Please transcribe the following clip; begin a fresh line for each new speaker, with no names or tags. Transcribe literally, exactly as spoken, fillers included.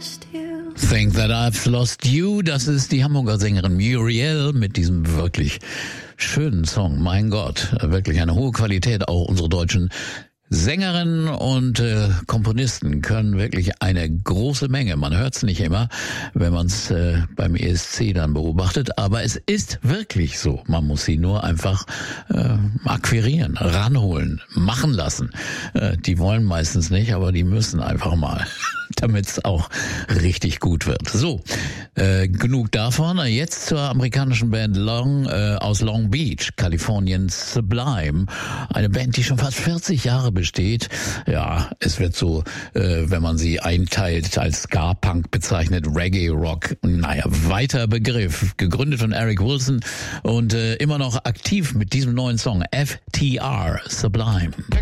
lost you.
Think That I've Lost You, das ist die Hamburger Sängerin Muriel mit diesem wirklich schönen Song. Mein Gott, wirklich eine hohe Qualität. Auch unsere deutschen Sängerinnen und äh, Komponisten können wirklich eine große Menge. Man hört es nicht immer, wenn man es äh, beim E S C dann beobachtet, aber es ist wirklich so. Man muss sie nur einfach äh, akquirieren, ranholen, machen lassen. Äh, die wollen meistens nicht, aber die müssen einfach mal, damit es auch richtig gut wird. So, äh, genug davon. Jetzt zur amerikanischen Band Long äh, aus Long Beach, Kalifornien, Sublime. Eine Band, die schon fast vierzig Jahre besteht. Ja, es wird so, äh, wenn man sie einteilt, als Ska-Punk bezeichnet, Reggae-Rock. Naja, weiter Begriff. Gegründet von Eric Wilson und äh, immer noch aktiv mit diesem neuen Song, F T R, Sublime.